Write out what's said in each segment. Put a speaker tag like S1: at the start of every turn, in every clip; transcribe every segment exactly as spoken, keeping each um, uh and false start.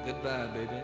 S1: Goodbye, baby.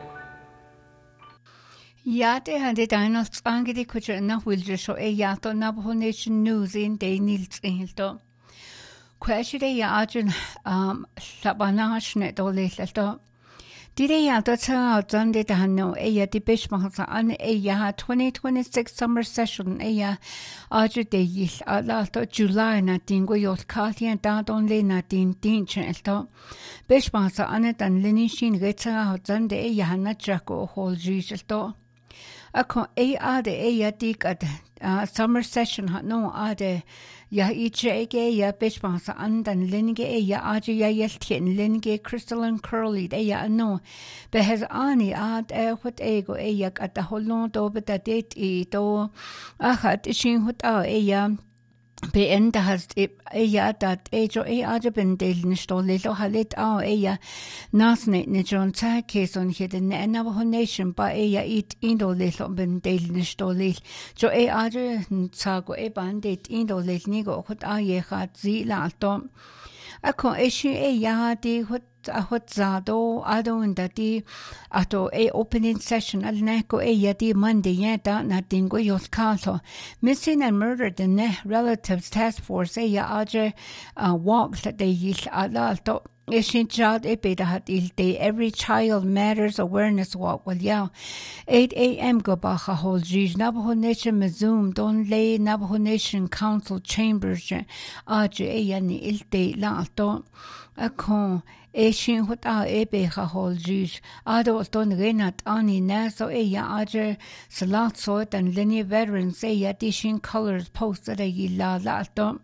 S2: Ja, det har det der nok strange det kunne na hulje så er ja to na på nation news in det nils helt. Kwasi det ja ajun um sabanash ne dole lto. Det er ja der tager sådan det der no er ja det besmagelse an er ja twenty twenty-six summer session er ja ajun det is ala to July na tingo yot kaltien da don le na tin tin chelto. Besmagelse an den linishin retsa sådan det er ja na jako hol jiselto. Ako e ade e ya dik at uh, summer session hat no ade ya ichege ya bishbasa andan linge e ya aje ya yeltien linge crystal and curly e ya no behez ani ad e hut ego e ya at the holon do beta det e do achat shin hut a e ya be enda hast e ja dat e jo e aje ben deln stolle lo halet a e ja nasne ne jon ta keson heden en av nation ba e ja it indo le lo ben deln stolle jo e aje tsago e bandet indo le nigo hot a ye khat zi la to ako e shi e ja di hot a hot zado ado unda di ato e opening session al neko e ya di Monday ya da na dingo yot kato missing and murdered the ne relatives task force e ya aje uh, walk that they yish ala to ishin child e beta hat il day every child matters awareness walk well ya eight a.m. go baha hol jij Navajo Nation Mazum don lay Navajo Nation Council Chambers aje e ya ni il day la to akon e shin hot a e be ha hol juj ado ton renat ani na so e ya aje salat so and linear veterans e ya dishin colors posted a yila la to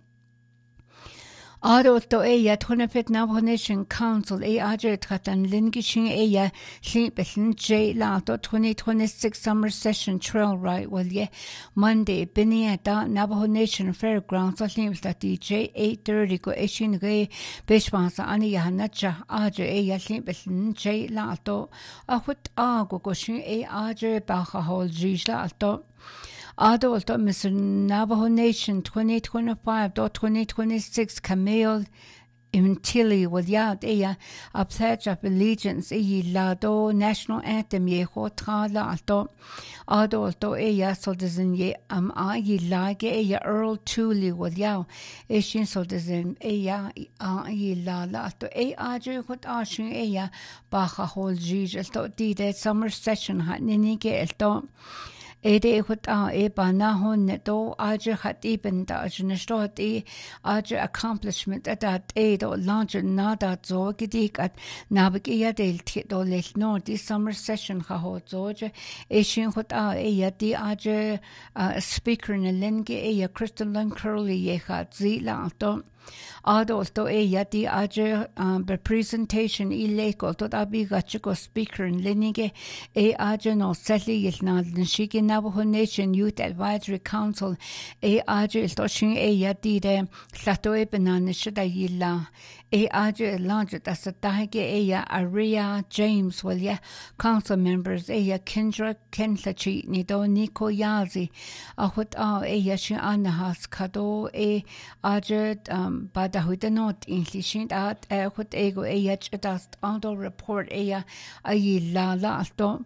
S2: ado to e ya twenty-fifth Navajo Nation Council e aje tratan lingishin e ya shin j la to twenty twenty-six summer session trail right well ye Monday biniata Navajo Nation Fairgrounds so seems that D J eight thirty go ishin re bishwansa ani ya nacha aje e ya shin j la to a hut a go go shin e aje ba ha hol jila to Adult Mister Navajo Nation twenty twenty-five to twenty twenty-six Camille Imtili with yad eya a pledge of allegiance e lado national anthem ye hotra la to adult eya so desin ye am a ye lage eya Earl Tooley with yaw ishin so desin eya a ye la la to e aje hot ashin eya baha hol jijel to di de summer session hat ninige el to Ede hut a e ba na hon ne do aje hat eben da ajne stot e aje accomplishment at that e do launch na da zo gedik at nabik e del do lech no di summer session ha ho zoje e shin hut a e ya di aje speaker in lenge e ya crystal and curly ye hat zi la to Adolto e ya di aje um, be presentation i leko to abi gachiko speaker in linige e aje no setli yilna nshiki Navajo Nation Youth Advisory Council e aje il toshin e ya di de sato e banana shida yilla e aje launch da satahige e ya Aria James well ya council members e ya Kendra Kenlachi ni do Nico Yazi a hut a e ya shi anahas kado e aje um, but the hood not English at a hut ego a yet dust auto report a a la la to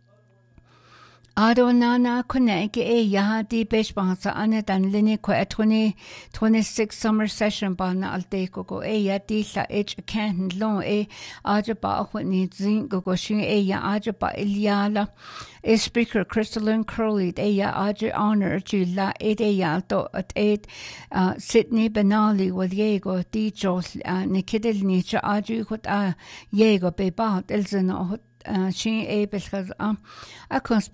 S2: Ado nana koneke e ya di beshbansa ane dan line ko a twenty twenty-six summer session ba na alte ko go e ya di la h can lo e aja ba hut ni zin go go shin e ya aja ba iliala e speaker Crystal and Curly e ya aja honor ju la e de ya to at eight uh, Sydney Benali with yego di jos uh, nikidel ni cha aja hut a yego be ba elzen hut uh, shin e belkhaz am a